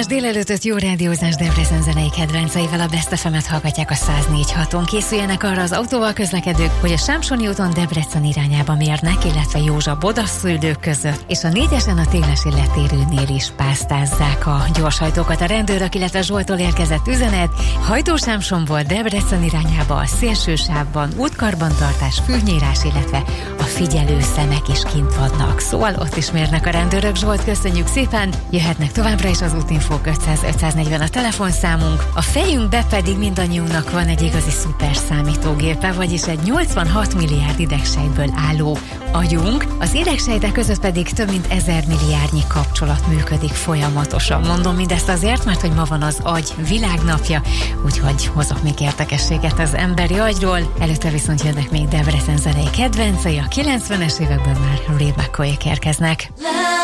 Kellemes délelőttöt, jó rádiózás Debrecen zenei kedvenceivel, a Best FM-et hallgatják a 104.6-on. Készüljenek arra az autóval közlekedők, hogy a Sámsoni úton Debrecen irányába mérnek, illetve Józsa-Bodasszüldők között, és a 4-esen a Télesi letérőnél is pásztázzák a gyorshajtókat a rendőrök, illetve Zsoltól érkezett üzenet. Hajtósámsonból Debrecen irányába a szélső sávban útkarbantartás, fűnyírás, illetve a figyelő szemek is kint vannak. Szóval ott is mérnek a rendőrök. Zsolt, köszönjük szépen! Jöhetnek továbbra is az útinfók, 500-540 a telefonszámunk. A fejünkbe pedig mindannyiunknak van egy igazi szuper számítógépe, vagyis egy 86 milliárd idegsejtből álló agyunk. Az idegsejtek között pedig több mint 1000 milliárdnyi kapcsolat működik folyamatosan. Mondom mindezt azért, mert hogy ma van az agy világnapja, úgyhogy hozok még érdekességet az emberi agyról. Előtte viszont jönnek még Debrecen zenei kedvencei, a 90-es évekből már Ray McCoy-ék érkeznek.